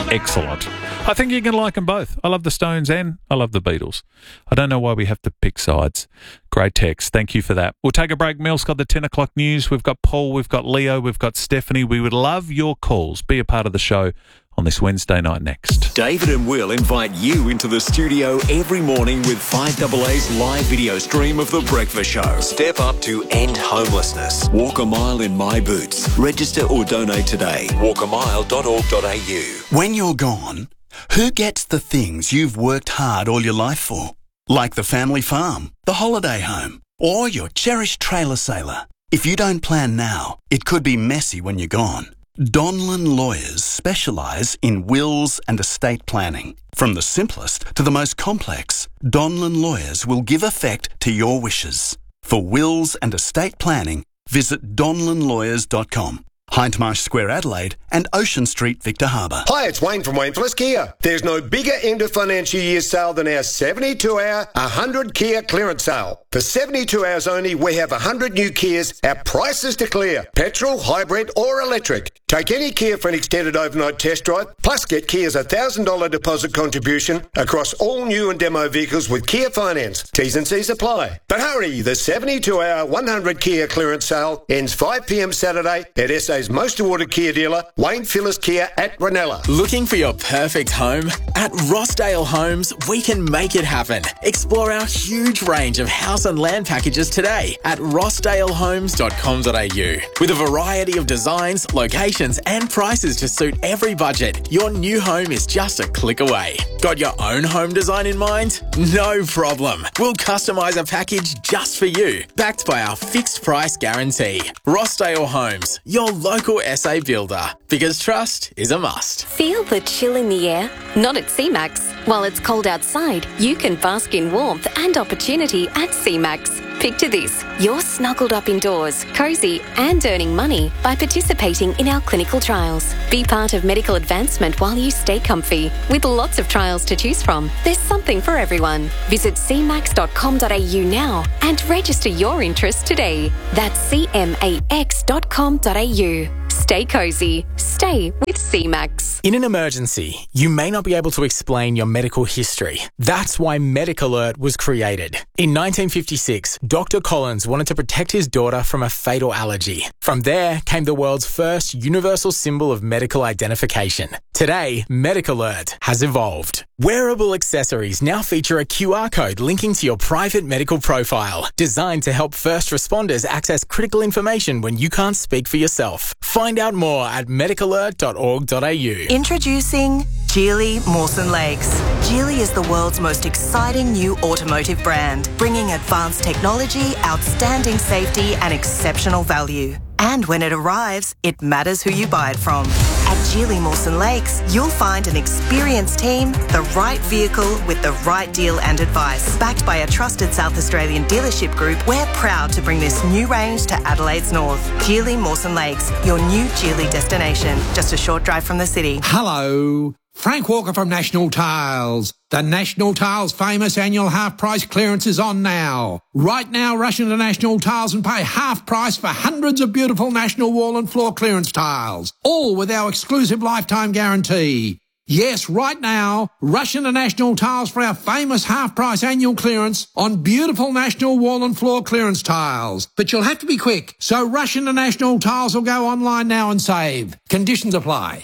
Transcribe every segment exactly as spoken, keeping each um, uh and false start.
excellent. I think you're going to like them both. I love the Stones and I love the Beatles. I don't know why we have to pick sides. Great text. Thank you for that. We'll take a break. Mel's got the ten o'clock news. We've got Paul, we've got Leo, we've got Stephanie. We would love your calls. Be a part of the show on this Wednesday night next. David and Will invite you into the studio every morning with five A A's live video stream of The Breakfast Show. Step up to end homelessness. Walk a mile in my boots. Register or donate today. walk a mile dot org dot a u. When you're gone, who gets the things you've worked hard all your life for? Like the family farm, the holiday home, or your cherished trailer sailor. If you don't plan now, it could be messy when you're gone. Donlan Lawyers specialise in wills and estate planning. From the simplest to the most complex, Donlan Lawyers will give effect to your wishes. For wills and estate planning, visit donlan lawyers dot com. Hindmarsh Square, Adelaide, and Ocean Street, Victor Harbour. Hi, it's Wayne from Wayne Phillips Kia. There's no bigger end of financial year sale than our seventy-two hour, one hundred Kia clearance sale. For seventy-two hours only, we have one hundred new Kias at prices to clear. Petrol, hybrid or electric. Take any Kia for an extended overnight test drive, plus get Kia's one thousand dollars deposit contribution across all new and demo vehicles with Kia Finance. T's and C's apply. But hurry, the seventy-two hour, one hundred Kia clearance sale ends five p m Saturday at S A's most awarded Kia dealer, Wayne Phillips Kia at Ranella. Looking for your perfect home? At Rossdale Homes, we can make it happen. Explore our huge range of house and land packages today at rossdale homes dot com dot a u. With a variety of designs, locations and prices to suit every budget, your new home is just a click away. Got your own home design in mind? No problem. We'll customise a package just for you, backed by our fixed price guarantee. Rossdale Homes, your local S A builder, because trust is a must. Feel the chill in the air? Not at C MAX. While it's cold outside, you can bask in warmth and opportunity at C MAX. Picture this, you're snuggled up indoors, cosy and earning money by participating in our clinical trials. Be part of medical advancement while you stay comfy. With lots of trials to choose from, there's something for everyone. Visit c max dot com dot a u now and register your interest today. That's c max dot com dot a u. Stay cosy. Stay with C MAX. In an emergency, you may not be able to explain your medical history. That's why MedicAlert was created. In nineteen fifty-six, Doctor Collins wanted to protect his daughter from a fatal allergy. From there came the world's first universal symbol of medical identification. Today, MedicAlert has evolved. Wearable accessories now feature a Q R code linking to your private medical profile, designed to help first responders access critical information when you can't speak for yourself. Find out more at medic alert dot org dot a u. Introducing Geely Mawson Lakes. Geely is the world's most exciting new automotive brand, bringing advanced technology, outstanding safety and exceptional value. And when it arrives, it matters who you buy it from. At Geely Mawson Lakes, you'll find an experienced team, the right vehicle with the right deal and advice. Backed by a trusted South Australian dealership group, we're proud to bring this new range to Adelaide's north. Geely Mawson Lakes, your new Geely destination. Just a short drive from the city. Hello. Frank Walker from National Tiles. The National Tiles famous annual half price clearance is on now. Right now, rush into National Tiles and pay half price for hundreds of beautiful National wall and floor clearance tiles, all with our exclusive lifetime guarantee. Yes, right now, rush into National Tiles for our famous half price annual clearance on beautiful National wall and floor clearance tiles. But you'll have to be quick, so rush into National Tiles or go online now and save. Conditions apply.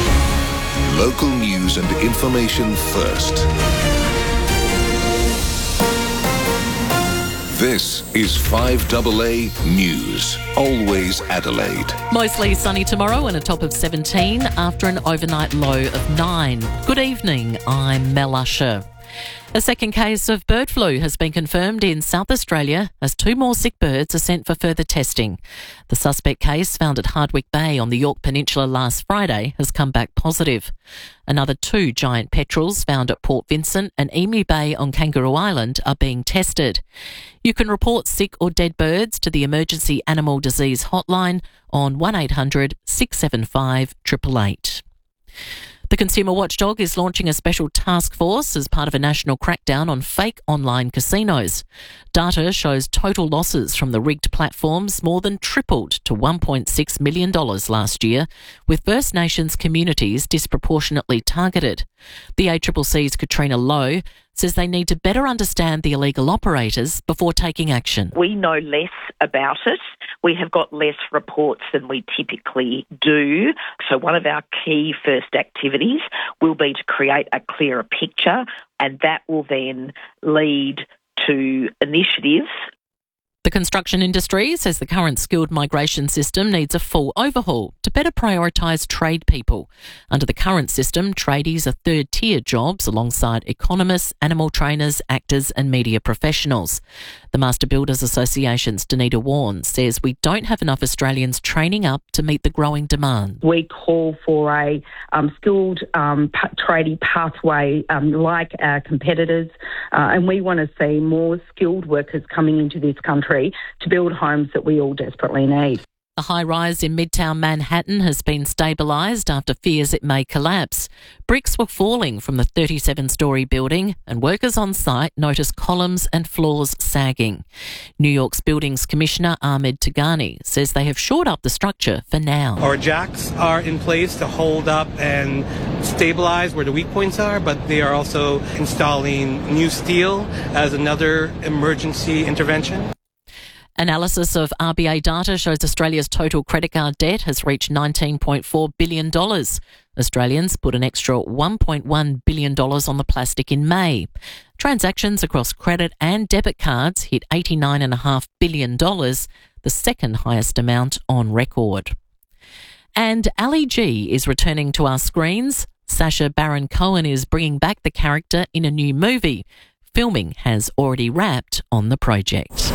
Local news and information first. This is five A A News. Always Adelaide. Mostly sunny tomorrow and a top of seventeen after an overnight low of nine. Good evening, I'm Mel Usher. A second case of bird flu has been confirmed in South Australia as two more sick birds are sent for further testing. The suspect case, found at Hardwick Bay on the Yorke Peninsula last Friday, has come back positive. Another two giant petrels found at Port Vincent and Emu Bay on Kangaroo Island are being tested. You can report sick or dead birds to the Emergency Animal Disease Hotline on one eight hundred six seven five eight eight eight. The consumer watchdog is launching a special task force as part of a national crackdown on fake online casinos. Data shows total losses from the rigged platforms more than tripled to one point six million dollars last year, with First Nations communities disproportionately targeted. The A C C C's Katrina Lowe says they need to better understand the illegal operators before taking action. We know less about it. We have got less reports than we typically do. So one of our key first activities will be to create a clearer picture, and that will then lead to initiatives. The construction industry says the current skilled migration system needs a full overhaul to better prioritise trade people. Under the current system, tradies are third-tier jobs alongside economists, animal trainers, actors and media professionals. The Master Builders Association's Danita Warren says we don't have enough Australians training up to meet the growing demand. We call for a um, skilled um, p- tradie pathway um, like our competitors, uh, and we want to see more skilled workers coming into this country to build homes that we all desperately need. The high-rise in Midtown Manhattan has been stabilised after fears it may collapse. Bricks were falling from the thirty-seven-storey building and workers on site noticed columns and floors sagging. New York's Buildings Commissioner Ahmed Tagani says they have shored up the structure for now. Our jacks are in place to hold up and stabilise where the weak points are, but they are also installing new steel as another emergency intervention. Analysis of R B A data shows Australia's total credit card debt has reached nineteen point four billion dollars. Australians put an extra one point one billion dollars on the plastic in May. Transactions across credit and debit cards hit eighty-nine point five billion dollars, the second highest amount on record. And Ali G is returning to our screens. Sacha Baron Cohen is bringing back the character in a new movie. Filming has already wrapped on the project.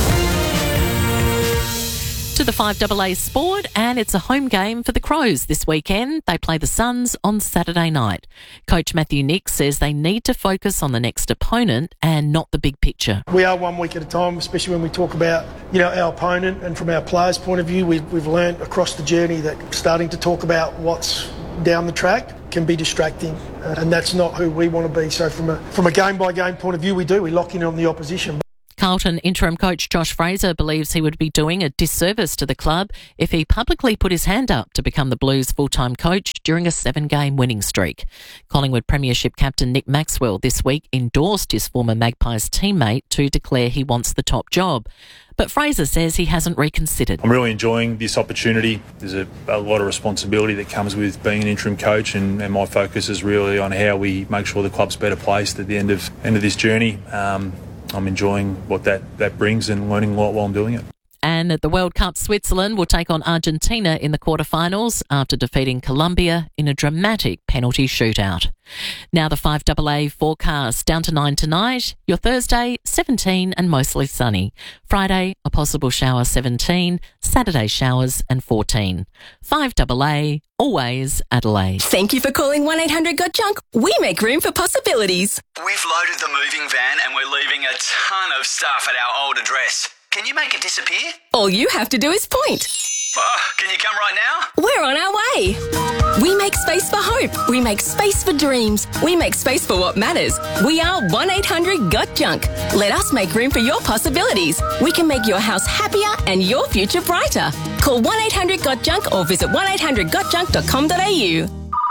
To the five A A Sport, and it's a home game for the Crows this weekend. They play the Suns on Saturday night. Coach Matthew Nick says they need to focus on the next opponent and not the big picture. We are one week at a time, especially when we talk about, you know, our opponent, and from our players' point of view, we've, we've learned across the journey that starting to talk about what's down the track can be distracting, uh, and that's not who we want to be. So from a from a game by game point of view, we do we lock in on the opposition. Carlton interim coach Josh Fraser believes he would be doing a disservice to the club if he publicly put his hand up to become the Blues' full-time coach during a seven-game winning streak. Collingwood Premiership captain Nick Maxwell this week endorsed his former Magpies teammate to declare he wants the top job. But Fraser says he hasn't reconsidered. I'm really enjoying this opportunity. There's a, a lot of responsibility that comes with being an interim coach, and, and my focus is really on how we make sure the club's better placed at the end of end of this journey. Um, I'm enjoying what that, that brings and learning a lot while I'm doing it. And at the World Cup, Switzerland will take on Argentina in the quarterfinals after defeating Colombia in a dramatic penalty shootout. Now the five A A forecast, down to nine tonight. Your Thursday, seventeen and mostly sunny. Friday, a possible shower, seventeen. Saturday, showers and fourteen. five A A, always Adelaide. Thank you for calling one eight hundred got junk. We make room for possibilities. We've loaded the moving van and we're leaving a ton of stuff at our old address. Can you make it disappear? All you have to do is point. Oh, can you come right now? We're on our way. We make space for hope. We make space for dreams. We make space for what matters. We are one eight hundred got junk. Let us make room for your possibilities. We can make your house happier and your future brighter. Call one eight hundred got junk or visit one eight hundred got junk dot com dot a u.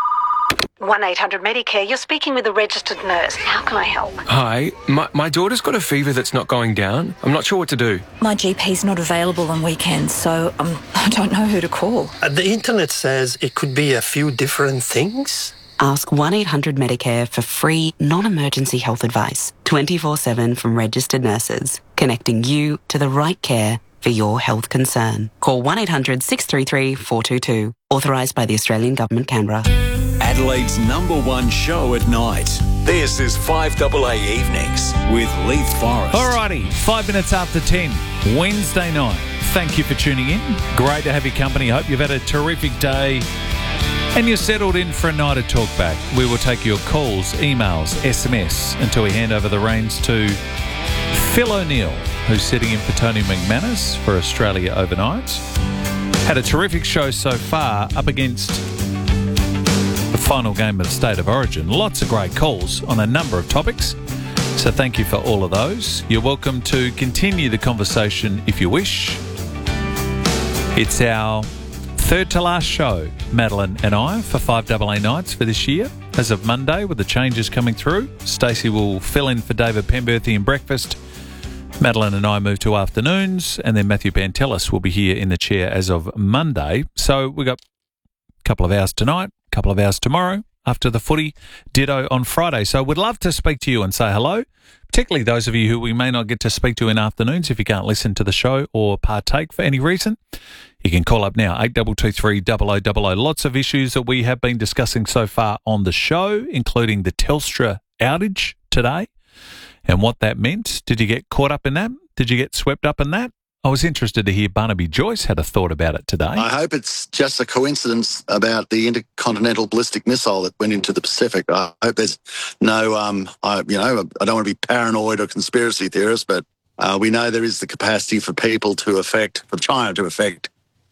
one eight hundred Medicare, you're speaking with a registered nurse. How can I help? Hi, my, my daughter's got a fever that's not going down. I'm not sure what to do. My G P's not available on weekends, so um, I don't know who to call. Uh, the internet says it could be a few different things. Ask one eight hundred Medicare for free, non-emergency health advice, twenty-four seven from registered nurses, connecting you to the right care for your health concern. Call one eight hundred six three three four two two. Authorised by the Australian Government, Canberra. Adelaide's number one show at night. This is five A A Evenings with Leith Forrest. Alrighty, five minutes after ten, Wednesday night. Thank you for tuning in. Great to have your company. Hope you've had a terrific day and you're settled in for a night of talkback. We will take your calls, emails, S M S until we hand over the reins to Phil O'Neill, who's sitting in for Tony McManus for Australia overnight. Had a terrific show so far, up against the final game of the State of Origin. Lots of great calls on a number of topics. So thank you for all of those. You're welcome to continue the conversation if you wish. It's our third to last show, Madeline and I, for five A A nights for this year. As of Monday, with the changes coming through, Stacey will fill in for David Penberthy in breakfast. Madeline and I move to afternoons, and then Matthew Pantelis will be here in the chair as of Monday. So we've got a couple of hours tonight, a couple of hours tomorrow after the footy, ditto on Friday. So we'd love to speak to you and say hello, particularly those of you who we may not get to speak to in afternoons if you can't listen to the show or partake for any reason. You can call up now, eight two two three, double oh double oh. Lots of issues that we have been discussing so far on the show, including the Telstra outage today and what that meant. Did you get caught up in that? Did you get swept up in that? I was interested to hear Barnaby Joyce had a thought about it today. I hope it's just a coincidence about the intercontinental ballistic missile that went into the Pacific. I hope there's no, um, I, you know, I don't want to be paranoid or conspiracy theorist, but uh, we know there is the capacity for people to affect, for China to affect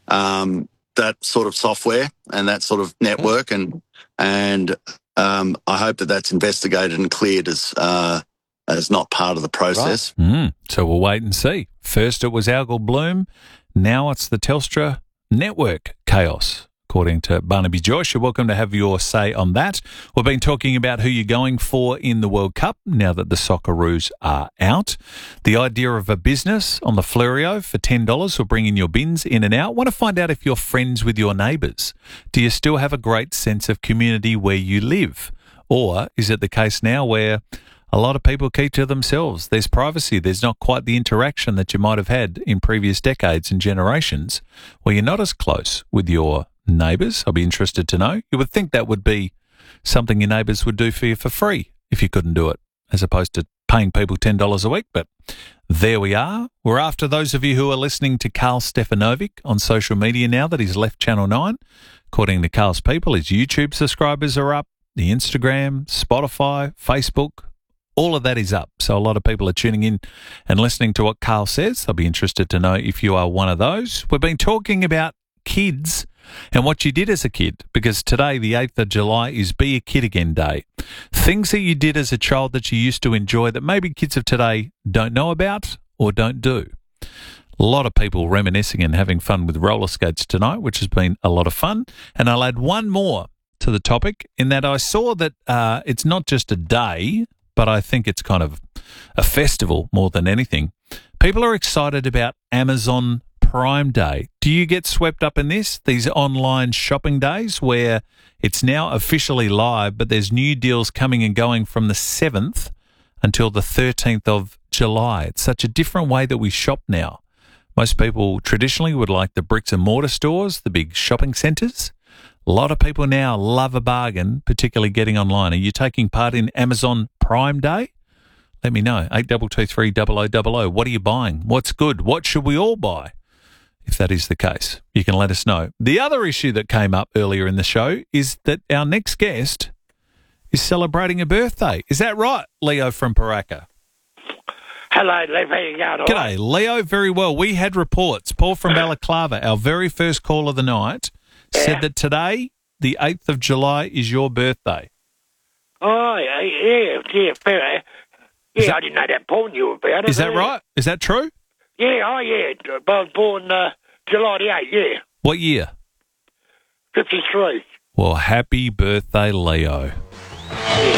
um, that sort of software and that sort of network, and and um, I hope that that's investigated and cleared as uh, as not part of the process. Right. Mm, so we'll wait and see. First it was Algal Bloom, now it's the Telstra network chaos, according to Barnaby Joyce. You're welcome to have your say on that. We've been talking about who you're going for in the World Cup now that the Socceroos are out. The idea of a business on the Flerio for ten dollars will bring in your bins in and out. Want to find out if you're friends with your neighbours. Do you still have a great sense of community where you live? Or is it the case now where a lot of people keep to themselves? There's privacy. There's not quite the interaction that you might have had in previous decades and generations where you're not as close with your neighbours. I'll be interested to know. You would think that would be something your neighbours would do for you for free if you couldn't do it, as opposed to paying people ten dollars a week. But there we are. We're after those of you who are listening to Carl Stefanovic on social media now that he's left Channel nine. According to Carl's people, his YouTube subscribers are up, the Instagram, Spotify, Facebook, all of that is up. So a lot of people are tuning in and listening to what Carl says. I'll be interested to know if you are one of those. We've been talking about kids and what you did as a kid, because today, the eighth of July, is Be a Kid Again Day. Things that you did as a child that you used to enjoy that maybe kids of today don't know about or don't do. A lot of people reminiscing and having fun with roller skates tonight, which has been a lot of fun. And I'll add one more to the topic in that I saw that uh, it's not just a day, but I think it's kind of a festival more than anything. People are excited about Amazon Prime Day. Do you get swept up in this? These online shopping days where it's now officially live, but there's new deals coming and going from the seventh until the thirteenth of July. It's such a different way that we shop now. Most people traditionally would like the bricks and mortar stores, the big shopping centres. A lot of people now love a bargain, particularly getting online. Are you taking part in Amazon Prime Day? Let me know. eight two two three, double oh double oh. What are you buying? What's good? What should we all buy? If that is the case, you can let us know. The other issue that came up earlier in the show is that our next guest is celebrating a birthday. Is that right, Leo from Paraka? Hello, Lev. How you going? G'day, Leo. Very well. We had reports. Paul from Balaclava, our very first call of the night, yeah. said that today, the eighth of July, is your birthday. Oh, yeah, yeah, yeah, fair. Yeah, that, I didn't know that Paul knew about it. Is that yeah. right? Is that true? Yeah, oh, yeah. I was born uh, July the eighth, yeah. What year? fifty-three. Well, happy birthday, Leo.